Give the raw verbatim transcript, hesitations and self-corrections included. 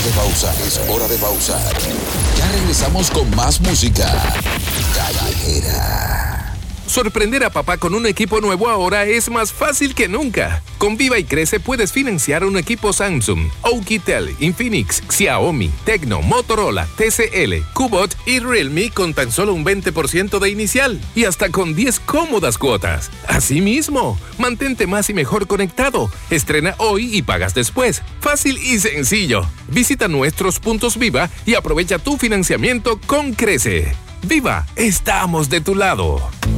de pausar, es hora de pausar. Ya regresamos con más música callejera. Sorprender a papá con un equipo nuevo ahora es más fácil que nunca. Con Viva y Crece puedes financiar un equipo Samsung, Oukitel, Infinix, Xiaomi, Tecno, Motorola, T C L, Kubot y Realme con tan solo un veinte por ciento de inicial y hasta con diez cómodas cuotas. Asimismo, mantente más y mejor conectado. Estrena hoy y pagas después. Fácil y sencillo. Visita nuestros puntos Viva y aprovecha tu financiamiento con Crece. Viva, estamos de tu lado.